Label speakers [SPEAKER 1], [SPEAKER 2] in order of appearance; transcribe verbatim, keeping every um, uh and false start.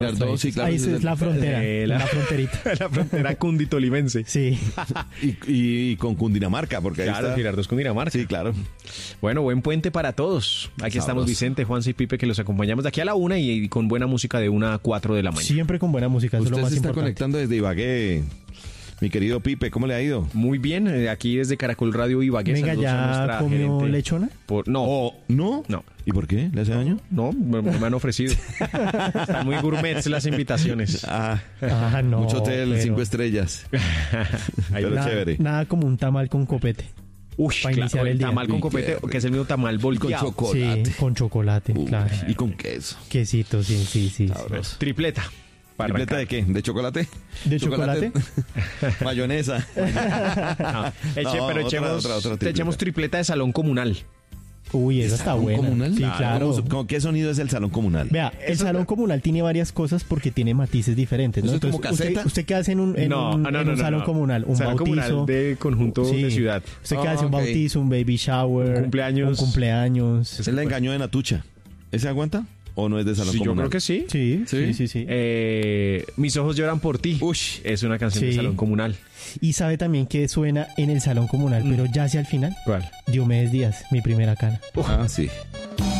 [SPEAKER 1] Dos, sí, claro,
[SPEAKER 2] Ahí
[SPEAKER 1] ese
[SPEAKER 2] es la frontera,
[SPEAKER 3] Eh,
[SPEAKER 2] la,
[SPEAKER 3] la-
[SPEAKER 2] fronterita.
[SPEAKER 3] La frontera cunditolimense.
[SPEAKER 2] Sí.
[SPEAKER 1] y, y- y con Cundinamarca, porque ahí
[SPEAKER 3] Claro,
[SPEAKER 1] está.
[SPEAKER 3] Girardot con Dinamarca.
[SPEAKER 1] Sí, claro.
[SPEAKER 3] Bueno, buen puente para todos. Aquí estamos
[SPEAKER 1] Sabroso.
[SPEAKER 3] Vicente, Juanse y Pipe, que los acompañamos de aquí a la una y, y con buena música de una a cuatro de la mañana.
[SPEAKER 2] Siempre con buena música, eso es lo
[SPEAKER 1] Usted
[SPEAKER 2] más
[SPEAKER 1] se está
[SPEAKER 2] importante.
[SPEAKER 1] conectando desde Ibagué. Mi querido Pipe, ¿cómo le ha ido?
[SPEAKER 3] Muy bien, eh, aquí desde Caracol Radio Ibagué.
[SPEAKER 2] Venga,
[SPEAKER 3] saludos a
[SPEAKER 2] ¿ya
[SPEAKER 3] nuestra
[SPEAKER 2] comió
[SPEAKER 3] gerente.
[SPEAKER 2] lechona?
[SPEAKER 3] Por- no,
[SPEAKER 1] Oh, ¿no?
[SPEAKER 3] no.
[SPEAKER 1] ¿Y por qué? ¿Le hace daño?
[SPEAKER 3] No, me, me han ofrecido. Están muy gourmets las invitaciones.
[SPEAKER 1] Ah,
[SPEAKER 2] Ah, no.
[SPEAKER 1] mucho hotel,
[SPEAKER 2] pero
[SPEAKER 1] cinco estrellas.
[SPEAKER 3] Ahí
[SPEAKER 1] Pero
[SPEAKER 3] va.
[SPEAKER 2] nada,
[SPEAKER 1] chévere.
[SPEAKER 2] nada como un tamal con copete.
[SPEAKER 3] Uy,
[SPEAKER 2] para
[SPEAKER 3] claro,
[SPEAKER 2] iniciar el día.
[SPEAKER 3] tamal con
[SPEAKER 1] Uy,
[SPEAKER 3] copete,
[SPEAKER 1] qué
[SPEAKER 3] que es el mismo tamal
[SPEAKER 1] Con
[SPEAKER 3] volteado.
[SPEAKER 1] chocolate.
[SPEAKER 2] Sí, con chocolate,
[SPEAKER 1] Uy,
[SPEAKER 2] claro.
[SPEAKER 1] y con queso.
[SPEAKER 2] Quesito, sí, sí, sí. sí.
[SPEAKER 1] Sabroso.
[SPEAKER 3] Tripleta. para
[SPEAKER 1] ¿Tripleta de
[SPEAKER 3] arrancar.
[SPEAKER 1] qué? ¿De chocolate?
[SPEAKER 2] ¿De chocolate?
[SPEAKER 1] Mayonesa.
[SPEAKER 3] No, eche-
[SPEAKER 1] No,
[SPEAKER 3] pero
[SPEAKER 1] otra,
[SPEAKER 3] echemos,
[SPEAKER 1] otra, otra
[SPEAKER 3] te
[SPEAKER 1] tripleta.
[SPEAKER 3] echemos tripleta de salón comunal.
[SPEAKER 2] Uy, esa está
[SPEAKER 1] ¿Salón
[SPEAKER 2] buena.
[SPEAKER 1] comunal?
[SPEAKER 2] Sí, claro.
[SPEAKER 1] ¿Cómo- cómo- ¿Qué sonido es el salón comunal?
[SPEAKER 2] Vea, el salón comunal tiene varias cosas porque tiene matices diferentes, ¿no?
[SPEAKER 1] ¿Eso es como
[SPEAKER 2] Entonces,
[SPEAKER 1] caseta?
[SPEAKER 2] ¿usted, ¿usted qué hace en un, en
[SPEAKER 3] No,
[SPEAKER 2] un,
[SPEAKER 3] ah, no,
[SPEAKER 2] en
[SPEAKER 3] no,
[SPEAKER 2] un
[SPEAKER 3] no,
[SPEAKER 2] salón
[SPEAKER 3] no.
[SPEAKER 2] comunal? Un
[SPEAKER 3] Salón
[SPEAKER 2] bautizo.
[SPEAKER 3] comunal de conjunto
[SPEAKER 2] Sí.
[SPEAKER 3] de ciudad.
[SPEAKER 2] ¿Usted qué
[SPEAKER 1] Ah,
[SPEAKER 2] hace? Un
[SPEAKER 1] ok.
[SPEAKER 2] bautizo, un baby shower.
[SPEAKER 3] Un cumpleaños.
[SPEAKER 2] Un cumpleaños.
[SPEAKER 1] Es la engañó de Natucha. ¿Ese aguanta? ¿O no es de salón
[SPEAKER 3] Sí, yo
[SPEAKER 1] comunal?
[SPEAKER 3] creo que sí.
[SPEAKER 2] Sí,
[SPEAKER 1] ¿Sí?
[SPEAKER 2] sí, sí, sí.
[SPEAKER 3] Eh, Mis ojos lloran por ti.
[SPEAKER 1] Ush.
[SPEAKER 3] Es una canción de
[SPEAKER 2] Sí.
[SPEAKER 3] salón comunal.
[SPEAKER 2] Y sabe también que suena en el salón comunal, pero ya hacia el final.
[SPEAKER 3] ¿Cuál?
[SPEAKER 2] Diomedes Díaz, mi primera cana.
[SPEAKER 1] Ah, sí.